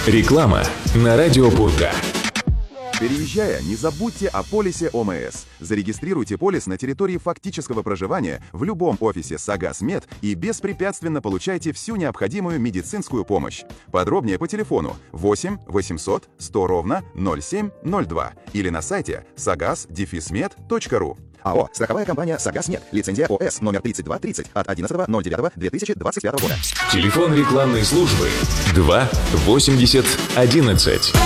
Реклама на Радио Пурга. Переезжая, не забудьте о полисе ОМС. Зарегистрируйте полис на территории фактического проживания в любом офисе «Сагас Мед» и беспрепятственно получайте всю необходимую медицинскую помощь. Подробнее по телефону 8 800 100 ровно 0702 или на сайте sagas-med.ru. АО «Страховая компания «Сагас Мед». Лицензия ОС номер 3230 от 11.09.2025 года. Телефон рекламной службы 2 80 11.